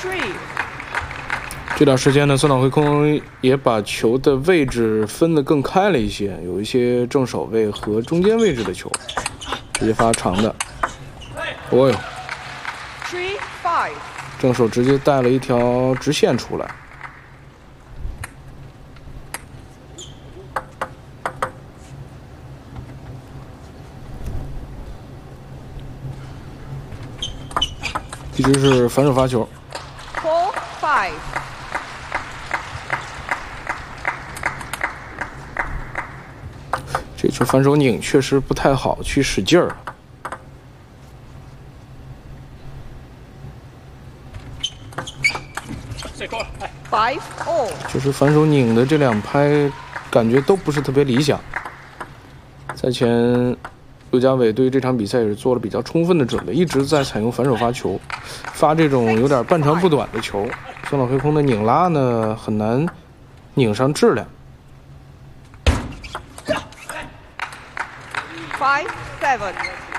这段时间呢，孙岛辉空也把球的位置分得更开了一些，有一些正手位和中间位置的球，直接发长的。哦哟，正手直接带了一条直线出来。一直是反手发球。 4-5。 这球反手拧确实不太好，去使劲儿。 5-all。 就是反手拧的这两拍，感觉都不是特别理想。赛前，陆家伟对这场比赛也是做了比较充分的准备，一直在采用反手发球，发这种有点半长不短的球。孙岛辉空的拧拉呢，很难拧上质量。 5-7。